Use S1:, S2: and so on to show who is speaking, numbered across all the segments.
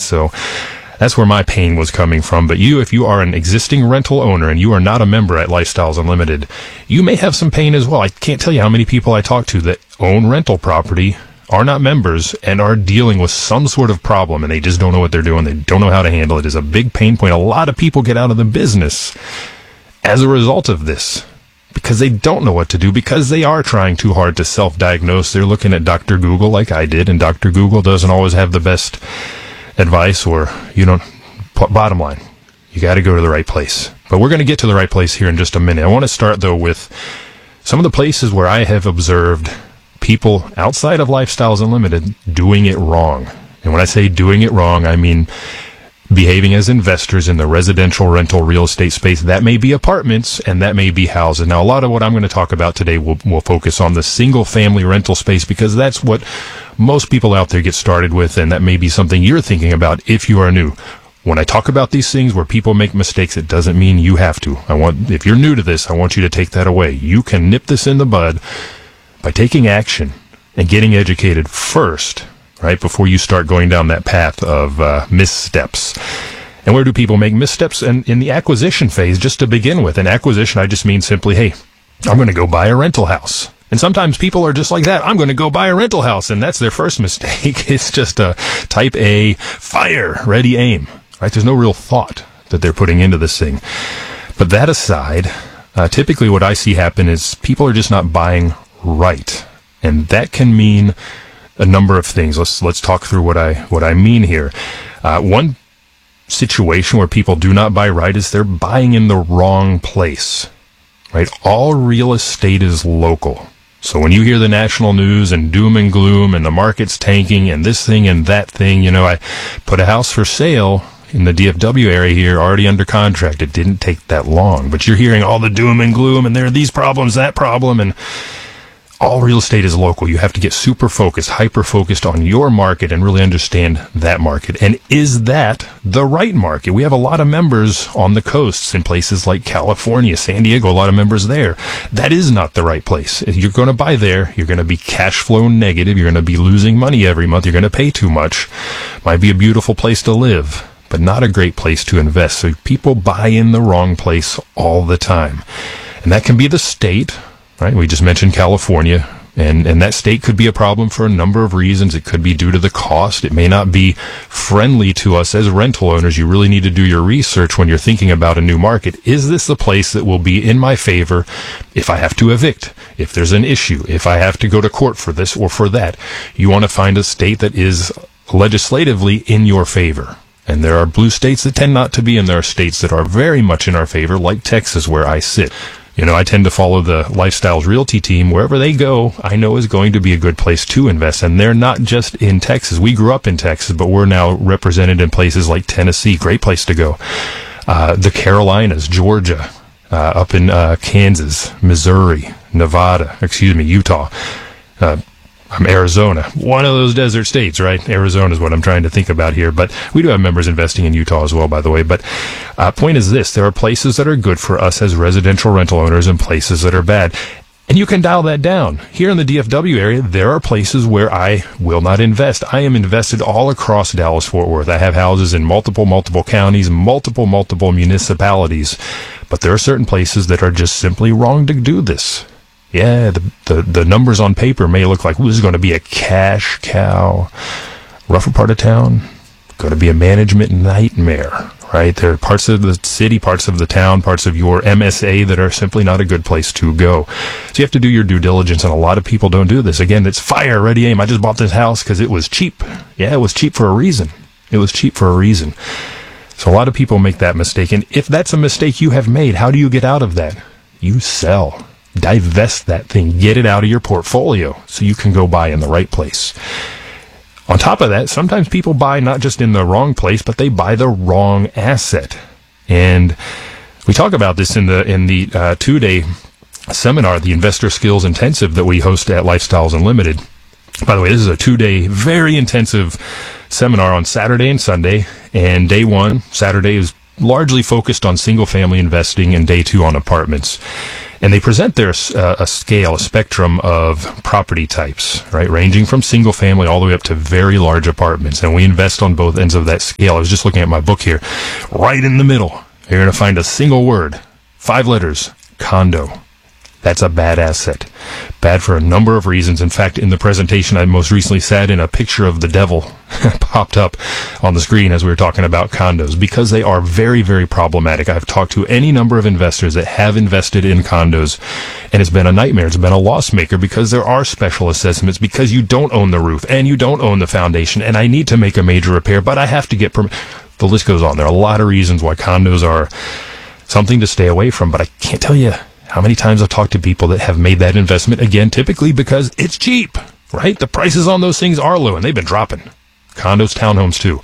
S1: So that's where my pain was coming from. But if you are an existing rental owner and you are not a member at Lifestyles Unlimited, you may have some pain as well. I can't tell you how many people I talk to that own rental property, are not members, and are dealing with some sort of problem, and they just don't know what they're doing. They don't know how to handle it. It's a big pain point. A lot of people get out of the business as a result of this, because they don't know what to do, because they are trying too hard to self-diagnose. They're looking at Dr. Google like I did, and Dr. Google doesn't always have the best advice, or bottom line, you got to go to the right place. But we're going to get to the right place here in just a minute. I want to start, though, with some of the places where I have observed people outside of Lifestyles Unlimited doing it wrong. And when I say doing it wrong, I mean behaving as investors in the residential rental real estate space. That may be apartments and that may be houses. Now, a lot of what I'm going to talk about today will focus on the single family rental space, because that's what most people out there get started with, and that may be something you're thinking about if you are new. When I talk about these things where people make mistakes, it doesn't mean you have to. If you're new to this, I want you to take that away. You can nip this in the bud by taking action and getting educated first, right, before you start going down that path of missteps. And where do people make missteps? And in the acquisition phase, just to begin with. In acquisition, I just mean simply, hey, I'm going to go buy a rental house. And sometimes people are just like that. I'm going to go buy a rental house, and that's their first mistake. It's just a type A, fire, ready, aim, right? There's no real thought that they're putting into this thing. But that aside, typically what I see happen is people are just not buying right. And that can mean a number of things. Let's talk through what I mean here. One situation where people do not buy right is they're buying in the wrong place, right? All real estate is local. So when you hear the national news and doom and gloom and the market's tanking and this thing and that thing, I put a house for sale in the DFW area here, already under contract. It didn't take that long, but you're hearing all the doom and gloom, and there are these problems, that problem, and all real estate is local. You have to get super focused, hyper focused on your market and really understand that market. And is that the right market? We have a lot of members on the coasts in places like California, San Diego, a lot of members there. That is not the right place. If you're going to buy there, you're going to be cash flow negative. You're going to be losing money every month. You're going to pay too much. Might be a beautiful place to live, but not a great place to invest. So people buy in the wrong place all the time. And that can be the state. Right, we just mentioned California, and that state could be a problem for a number of reasons. It could be due to the cost. It may not be friendly to us as rental owners. You really need to do your research when you're thinking about a new market. Is this the place that will be in my favor if I have to evict, if there's an issue, if I have to go to court for this or for that? You want to find a state that is legislatively in your favor. And there are blue states that tend not to be, and there are states that are very much in our favor, like Texas, where I sit. I tend to follow the Lifestyles Realty team. Wherever they go, I know is going to be a good place to invest. And they're not just in Texas. We grew up in Texas, but we're now represented in places like Tennessee. Great place to go. The Carolinas, Georgia, up in Kansas, Missouri, Utah. Arizona, one of those desert states, right? Arizona is what I'm trying to think about here. But we do have members investing in Utah as well, by the way. But point is this: there are places that are good for us as residential rental owners and places that are bad. And you can dial that down. Here in the DFW area, there are places where I will not invest. I am invested all across Dallas-Fort Worth. I have houses in multiple counties, multiple municipalities. But there are certain places that are just simply wrong to do this. Yeah, the numbers on paper may look like, this is going to be a cash cow. Rougher part of town, going to be a management nightmare, right? There are parts of the city, parts of the town, parts of your MSA that are simply not a good place to go. So you have to do your due diligence, and a lot of people don't do this. Again, it's fire, ready, aim. I just bought this house because it was cheap. Yeah, it was cheap for a reason. So a lot of people make that mistake. And if that's a mistake you have made, how do you get out of that? You sell. Divest that thing. Get it out of your portfolio so you can go buy in the right place. On top of that, sometimes people buy not just in the wrong place, but they buy the wrong asset. And we talk about this in the 2-day seminar, the Investor Skills Intensive that we host at Lifestyles Unlimited. By the way, this is a 2-day, very intensive seminar on Saturday and Sunday. And day 1, Saturday, is largely focused on single-family investing, and day 2 on apartments. And they present there a spectrum of property types, right? Ranging from single family all the way up to very large apartments. And we invest on both ends of that scale. I was just looking at my book here. Right in the middle, you're going to find a single word, 5 letters, condo. That's a bad asset. Bad for a number of reasons. In fact, in the presentation I most recently sat in, a picture of the devil popped up on the screen as we were talking about condos, because they are very, very problematic. I've talked to any number of investors that have invested in condos, and it's been a nightmare. It's been a loss maker because there are special assessments, because you don't own the roof and you don't own the foundation, and I need to make a major repair, but I have to get permit. The list goes on. There are a lot of reasons why condos are something to stay away from, but I can't tell you how many times I've talked to people that have made that investment, again, typically because it's cheap, right? The prices on those things are low, and they've been dropping. Condos, townhomes, too.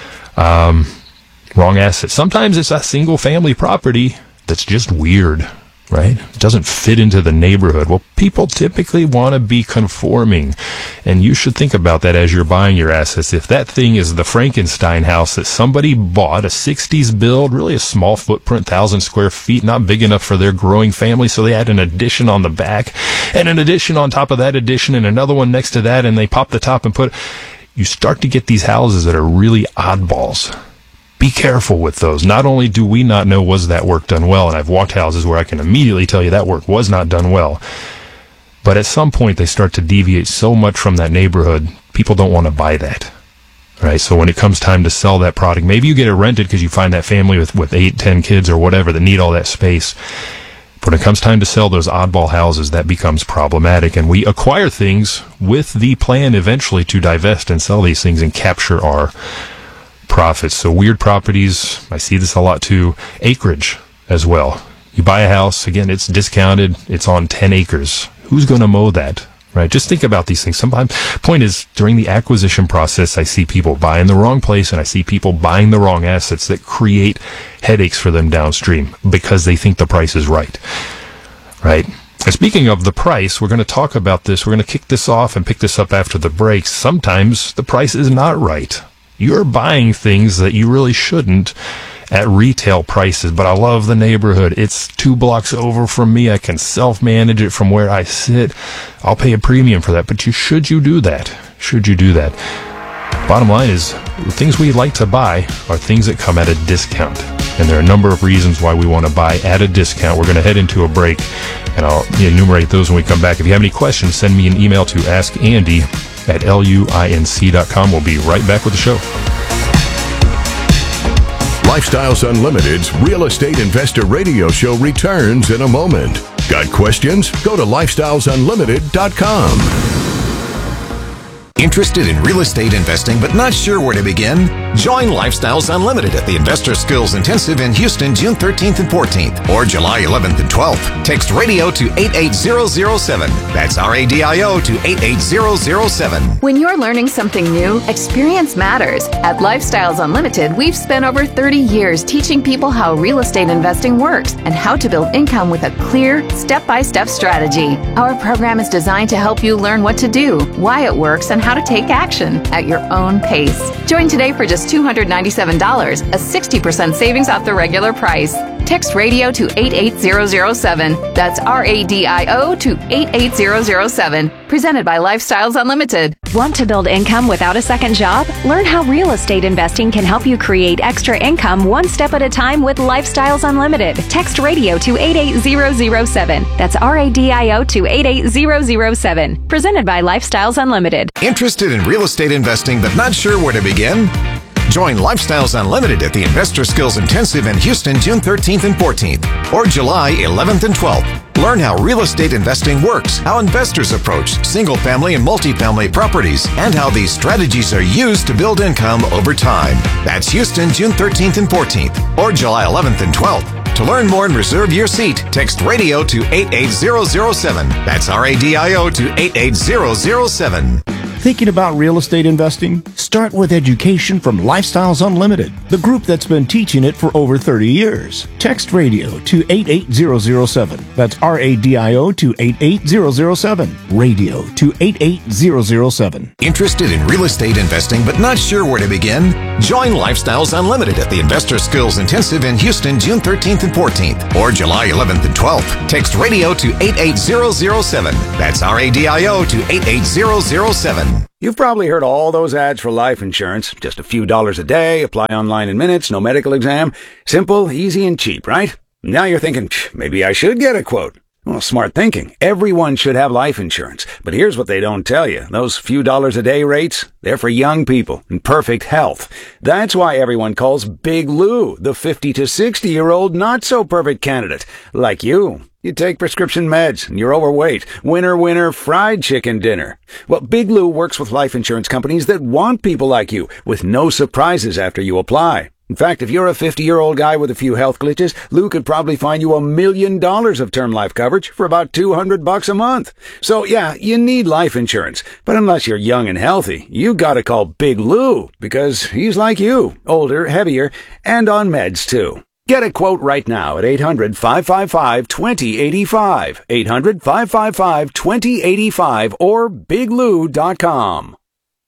S1: Wrong asset. Sometimes it's a single-family property that's just weird, right? It doesn't fit into the neighborhood. Well, people typically want to be conforming, and you should think about that as you're buying your assets. If that thing is the Frankenstein house that somebody bought, a 60s build, really a small footprint, 1,000 square feet, not big enough for their growing family, so they had an addition on the back, and an addition on top of that addition, and another one next to that, and they pop the top and put... You start to get these houses that are really oddballs. Be careful with those. Not only do we not know was that work done well, and I've walked houses where I can immediately tell you that work was not done well, but at some point they start to deviate so much from that neighborhood, people don't want to buy that. Right? So when it comes time to sell that product, maybe you get it rented because you find that family with 8, 10 kids or whatever that need all that space. But when it comes time to sell those oddball houses, that becomes problematic, and we acquire things with the plan eventually to divest and sell these things and capture our profits. So weird properties, I see this a lot too. Acreage as well. You buy a house, again, it's discounted, it's on 10 acres. Who's going to mow that? Right? Just think about these things. Sometimes, point is, during the acquisition process, I see people buying the wrong place, and I see people buying the wrong assets that create headaches for them downstream because they think the price is right. Right? And speaking of the price, we're going to talk about this. We're going to kick this off and pick this up after the break. Sometimes the price is not right. You're buying things that you really shouldn't at retail prices, but I love the neighborhood. It's 2 blocks over from me. I can self-manage it from where I sit. I'll pay a premium for that, but should you do that? Should you do that? Bottom line is, the things we like to buy are things that come at a discount, and there are a number of reasons why we want to buy at a discount. We're going to head into a break, and I'll enumerate those when we come back. If you have any questions, send me an email to askandy@luinc.com. We'll be right back with the show.
S2: Lifestyles Unlimited's Real Estate Investor Radio Show returns in a moment. Got questions? Go to lifestylesunlimited.com.
S3: Interested in real estate investing but not sure where to begin? Join Lifestyles Unlimited at the Investor Skills Intensive in Houston, June 13th and 14th, or July 11th and 12th. Text radio to 88007. That's RADIO to 88007.
S4: When you're learning something new, experience matters. At Lifestyles Unlimited, we've spent over 30 years teaching people how real estate investing works and how to build income with a clear, step-by-step strategy. Our program is designed to help you learn what to do, why it works, and how to take action at your own pace. Join today for just $297, a 60% savings off the regular price. Text radio to 88007. That's RADIO to 88007. Presented by Lifestyles Unlimited.
S5: Want to build income without a second job? Learn how real estate investing can help you create extra income one step at a time with Lifestyles Unlimited. Text radio to 88007. That's RADIO to 88007. Presented by Lifestyles Unlimited.
S3: Interested in real estate investing but not sure where to begin? Join Lifestyles Unlimited at the Investor Skills Intensive in Houston, June 13th and 14th, or July 11th and 12th. Learn how real estate investing works, how investors approach single-family and multifamily properties, and how these strategies are used to build income over time. That's Houston, June 13th and 14th, or July 11th and 12th. To learn more and reserve your seat, text radio to 88007. That's RADIO to 88007.
S6: Thinking about real estate investing? Start with education from Lifestyles Unlimited, the group that's been teaching it for over 30 years. Text radio to 88007. That's RADIO to 88007. Radio to 88007.
S3: Interested in real estate investing but not sure where to begin? Join Lifestyles Unlimited at the Investor Skills Intensive in Houston, June 13th and 14th, or July 11th and 12th. Text radio to 88007. That's RADIO to 88007.
S7: You've probably heard all those ads for life insurance. Just a few dollars a day, apply online in minutes, no medical exam. Simple, easy, and cheap, right? Now you're thinking, maybe I should get a quote. Well, smart thinking. Everyone should have life insurance. But here's what they don't tell you. Those few dollars a day rates, they're for young people in perfect health. That's why everyone calls Big Lou the 50 to 60-year-old not-so-perfect candidate. Like you. You take prescription meds, and you're overweight. Winner, fried chicken dinner. Well, Big Lou works with life insurance companies that want people like you, with no surprises after you apply. In fact, if you're a 50-year-old guy with a few health glitches, Lou could probably find you $1 million of term life coverage for about $200 a month. So yeah, you need life insurance. But unless you're young and healthy, you gotta call Big Lou, because he's like you, older, heavier, and on meds too. Get a quote right now at 800-555-2085, 800-555-2085, or biglou.com.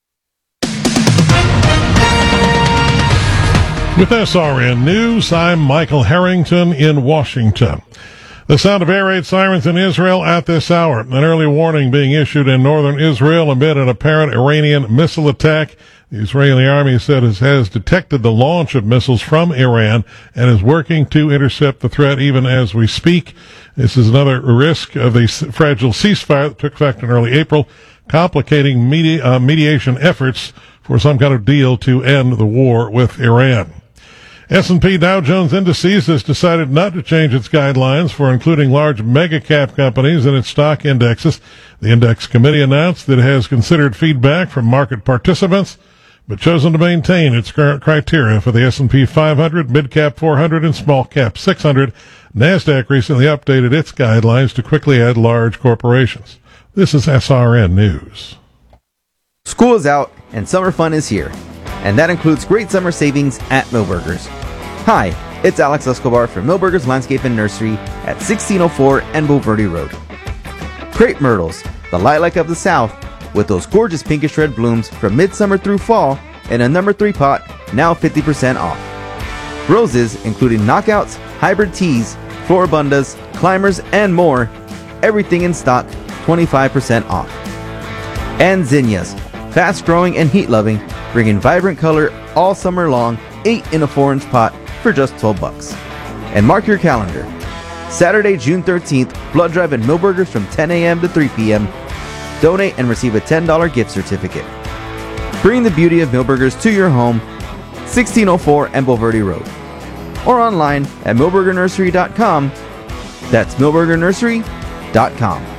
S8: With SRN News, I'm Michael Harrington in Washington. The sound of air raid sirens in Israel at this hour. An early warning being issued in northern Israel amid an apparent Iranian missile attack. The Israeli army said it has detected the launch of missiles from Iran and is working to intercept the threat even as we speak. This is another risk of a fragile ceasefire that took effect in early April, complicating mediation efforts for some kind of deal to end the war with Iran. S&P Dow Jones Indices has decided not to change its guidelines for including large mega-cap companies in its stock indexes. The index committee announced that it has considered feedback from market participants, but chosen to maintain its current criteria for the S&P 500, mid-cap 400, and small-cap 600. NASDAQ recently updated its guidelines to quickly add large corporations. This is SRN News.
S9: School is out and summer fun is here, and that includes great summer savings at Millburgers. Hi, it's Alex Escobar from Millburgers Landscape and Nursery at 1604 Envo Verde Road. Crepe myrtles, the lilac of the South, with those gorgeous pinkish red blooms from midsummer through fall in a number 3 pot, now 50% off. Roses, including knockouts, hybrid teas, floribundas, climbers, and more, everything in stock, 25% off. And zinnias, fast-growing and heat-loving, bringing vibrant color all summer long, 8 in a 4-inch pot for just $12. And mark your calendar. Saturday, June 13th, blood drive at Millburgers from 10 a.m. to 3 p.m. Donate and receive a $10 gift certificate. Bring the beauty of Millburgers to your home, 1604 Envo Verde Road. Or online at millburgernursery.com. That's millburgernursery.com.